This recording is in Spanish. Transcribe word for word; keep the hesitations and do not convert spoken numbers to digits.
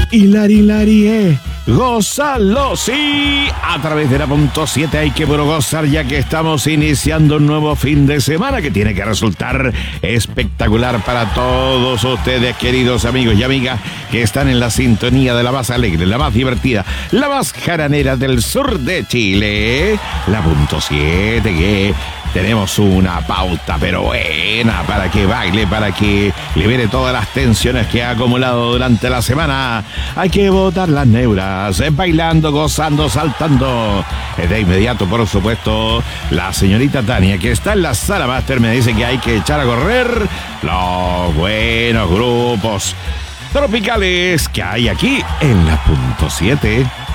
Hilari, hilari, eh. Gózalo, sí. A través de la punto siete hay que puro gozar, ya que estamos iniciando un nuevo fin de semana que tiene que resultar espectacular para todos ustedes, queridos amigos y amigas, que están en la sintonía de la más alegre, la más divertida, la más jaranera del sur de Chile. La punto siete, que tenemos una pauta pero buena para que baile, para que libere todas las tensiones que ha acumulado durante la semana. Hay que botar las neuras, eh, bailando, gozando, saltando. Eh, de inmediato, por supuesto, la señorita Tania, que está en la sala máster, me dice que hay que echar a correr los buenos grupos tropicales que hay aquí en la punto siete.